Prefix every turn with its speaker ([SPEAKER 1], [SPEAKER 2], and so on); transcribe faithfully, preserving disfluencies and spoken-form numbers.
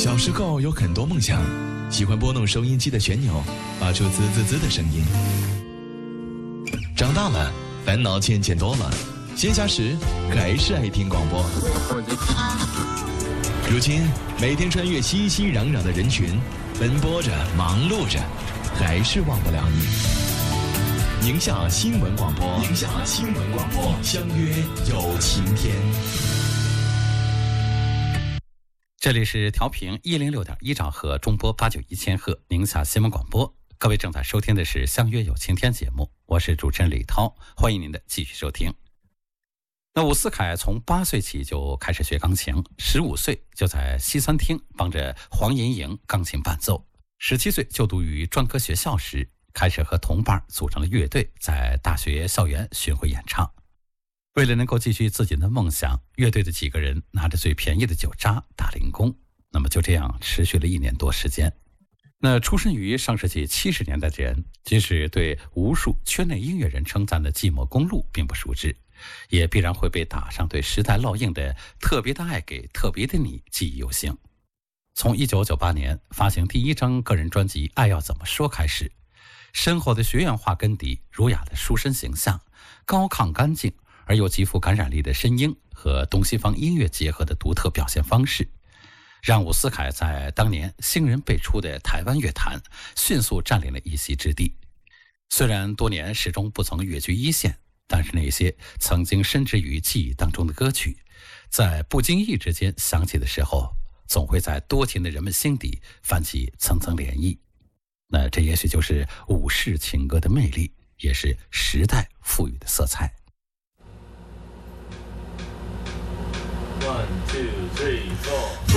[SPEAKER 1] 小时候有很多梦想，喜欢拨弄收音机的旋钮，发出滋滋滋的声音。长大了，烦恼渐渐多了，闲暇时还是爱听广播。如今，每天穿越熙熙攘攘的人群，奔波着，忙碌着，还是忘不了你。宁夏新闻广播，宁夏新闻广播，相约有晴天。
[SPEAKER 2] 这里是调频一零六点一兆赫，中波八九一千赫，宁夏新闻广播。各位正在收听的是《相约有晴天》节目，我是主持人李涛，欢迎您的继续收听。那伍思凯从八岁起就开始学钢琴，十五岁就在西餐厅帮着黄银莹钢琴伴奏，十七岁就读于专科学校时，开始和同伴组成了乐队，在大学校园巡回演唱。为了能够继续自己的梦想，乐队的几个人拿着最便宜的酒渣打零工，那么就这样持续了一年多时间。那出身于上世纪七十年代的人，即使对无数圈内音乐人称赞的寂寞公路并不熟知，也必然会被打上对时代烙印的特别的爱给特别的你记忆犹新。从一九九八年发行第一张个人专辑《爱要怎么说》开始，深厚的学院化根底，儒雅的书生形象，高亢干净而又极富感染力的声音和东西方音乐结合的独特表现方式，让伍思凯在当年新人辈出的台湾乐坛迅速占领了一席之地。虽然多年始终不曾跃居一线，但是那些曾经深植于记忆当中的歌曲，在不经意之间响起的时候，总会在多情的人们心底泛起层层涟漪。那这也许就是伍氏情歌的魅力，也是时代赋予的色彩。
[SPEAKER 3] One, two, three, four.